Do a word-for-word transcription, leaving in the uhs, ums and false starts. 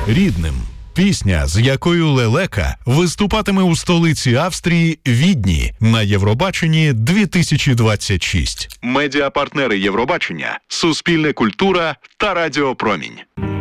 Рідним. Пісня, з якою Лелека виступатиме у столиці Австрії Відні на Євробаченні дві тисячі двадцять шість. Медіапартнери Євробачення – Суспільне культура та Радіо Промінь.